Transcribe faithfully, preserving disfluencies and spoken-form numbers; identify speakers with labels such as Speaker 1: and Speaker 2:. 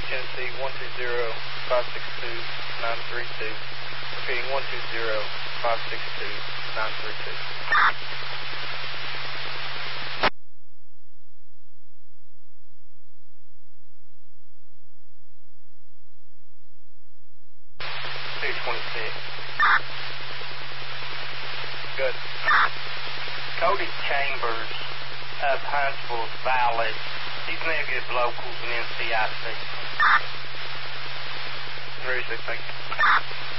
Speaker 1: Tennessee, one two zero, five six two, nine three two. Repeating, one two zero, five six two, nine three two. two twenty-six. Good.
Speaker 2: Cody Chambers of Huntsville's valid. He's negative locals in N C I C.
Speaker 1: Ready, six, thank you.